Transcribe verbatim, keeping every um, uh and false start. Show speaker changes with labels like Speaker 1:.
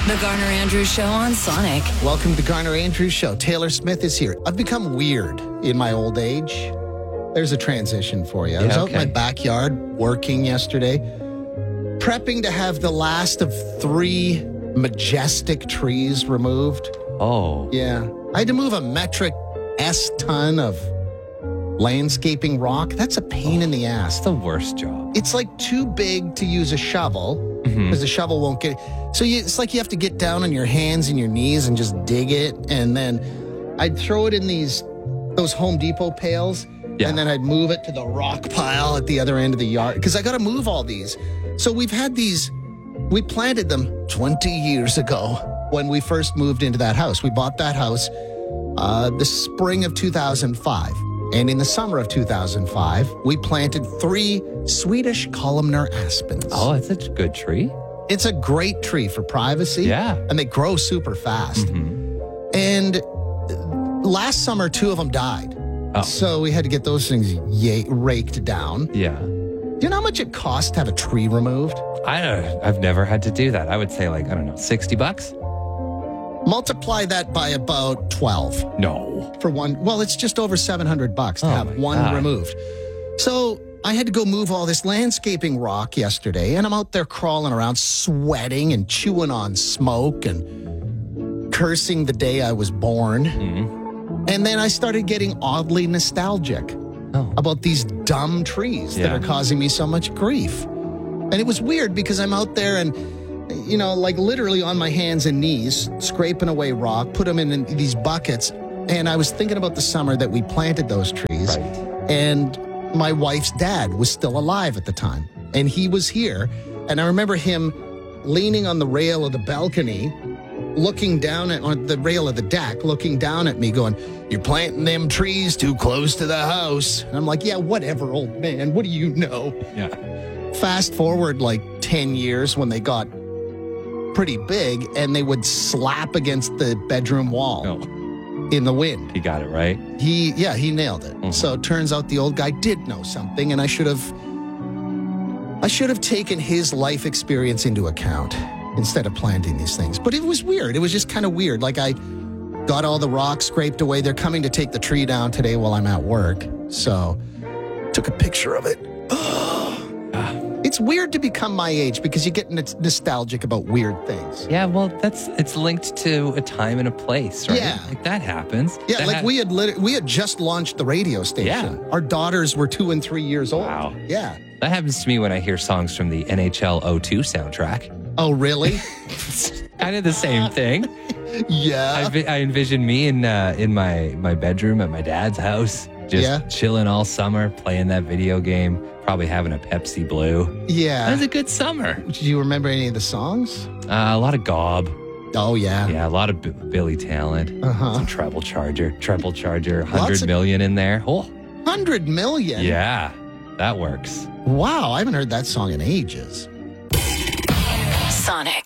Speaker 1: The Garner Andrews Show on Sonic.
Speaker 2: Welcome to the Garner Andrews Show. Taylor Smith is here. I've become weird in my old age. There's a transition for you. I
Speaker 3: Yeah,
Speaker 2: was out
Speaker 3: okay.
Speaker 2: in my backyard working yesterday, prepping to have the last of three majestic trees removed.
Speaker 3: Oh.
Speaker 2: Yeah. I had to move a metric S ton of landscaping rock. That's a pain in the ass.
Speaker 3: It's the worst job.
Speaker 2: It's like too big to use a shovel because
Speaker 3: Mm-hmm.
Speaker 2: the shovel won't get it. So you, it's like you have to get down on your hands and your knees and just dig it. And then I'd throw it in these, those Home Depot pails.
Speaker 3: Yeah.
Speaker 2: And then I'd move it to the rock pile at the other end of the yard because I got to move all these. So we've had these, we planted them twenty years ago when we first moved into that house. We bought that house uh, the spring of two thousand five. And in the summer of two thousand five, we planted three Swedish columnar aspens.
Speaker 3: Oh, it's a good tree.
Speaker 2: It's a great tree for privacy.
Speaker 3: Yeah.
Speaker 2: And they grow super fast. And last summer, two of them died.
Speaker 3: Oh.
Speaker 2: So we had to get those things yay, raked down.
Speaker 3: Yeah.
Speaker 2: Do you know how much it costs to have a tree removed?
Speaker 3: I don't, I've never had to do that. I would say like, I don't know, sixty bucks?
Speaker 2: Multiply that by about twelve
Speaker 3: No.
Speaker 2: for one. Well, it's just over seven hundred bucks to
Speaker 3: Oh
Speaker 2: have
Speaker 3: my
Speaker 2: one
Speaker 3: God.
Speaker 2: removed. So I had to go move all this landscaping rock yesterday, and I'm out there crawling around, sweating and chewing on smoke and cursing the day I was born.
Speaker 3: Mm-hmm.
Speaker 2: And then I started getting oddly nostalgic
Speaker 3: Oh.
Speaker 2: about these dumb trees that
Speaker 3: Yeah.
Speaker 2: are causing me so much grief. And it was weird because I'm out there and, you know, like literally on my hands and knees, scraping away rock, put them in, in these buckets. And I was thinking about the summer that we planted those trees.
Speaker 3: Right.
Speaker 2: And my wife's dad was still alive at the time. And he was here. And I remember him leaning on the rail of the balcony, looking down at on the rail of the deck, looking down at me going, "You're planting them trees too close to the house." And I'm like, "Yeah, whatever, old man. What do you know?"
Speaker 3: Yeah.
Speaker 2: Fast forward like ten years when they got pretty big and they would slap against the bedroom wall
Speaker 3: No.
Speaker 2: in the wind.
Speaker 3: You got it right.
Speaker 2: He, yeah, he nailed it.
Speaker 3: Mhm.
Speaker 2: So it turns out the old guy did know something, and I should have, I should have taken his life experience into account instead of planting these things. But it was weird. It was just kind of weird. Like I got all the rocks scraped away. They're coming to take the tree down today while I'm at work. So took a picture of it. It's weird to become my age because you get n- nostalgic about weird things.
Speaker 3: Yeah, well, that's it's linked to a time and a place, right?
Speaker 2: Yeah.
Speaker 3: Like that happens.
Speaker 2: Yeah,
Speaker 3: That
Speaker 2: like
Speaker 3: hap-
Speaker 2: we had lit- we had just launched the radio station.
Speaker 3: Yeah.
Speaker 2: Our daughters were two and three years old.
Speaker 3: Wow.
Speaker 2: Yeah.
Speaker 3: That happens to me when I hear songs from the N H L oh two soundtrack.
Speaker 2: Oh, really?
Speaker 3: It's kind of the same thing.
Speaker 2: Yeah.
Speaker 3: I, vi- I envision me in uh, in my, my bedroom at my dad's house, just
Speaker 2: Yeah.
Speaker 3: chilling all summer, playing that video game, probably having a Pepsi Blue. That
Speaker 2: Yeah.
Speaker 3: was a good summer.
Speaker 2: Do you remember any of the songs?
Speaker 3: Uh, a lot of Gob.
Speaker 2: Oh, yeah.
Speaker 3: Yeah, a lot of B- Billy Talent.
Speaker 2: Uh-huh.
Speaker 3: Some treble charger, treble charger,
Speaker 2: Lots
Speaker 3: hundred
Speaker 2: of-
Speaker 3: million in there. Oh,
Speaker 2: one hundred million?
Speaker 3: yeah, that works.
Speaker 2: Wow, I haven't heard that song in ages.
Speaker 1: Sonic.